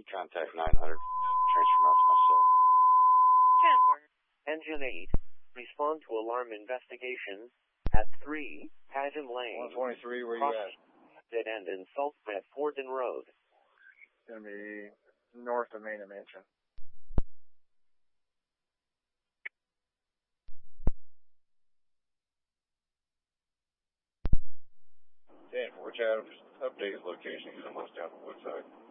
contact 900. Transfer out to my cell. Transfer. Engine 8. Respond to alarm investigation at 3 Pageant Lane. 123, where you at? Dead end in Saltmet Forden Road. It's going to be north of Main and Mansion. 10-4 Chatham, update location. He's almost down the woodside.